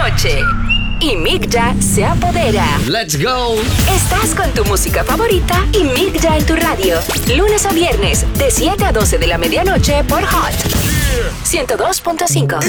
medianoche. Y Migya se apodera. ¡Let's go! Estás con tu música favorita y Migya en tu radio. Lunes a viernes, de 7 a 12 de la medianoche por Hot 102.5.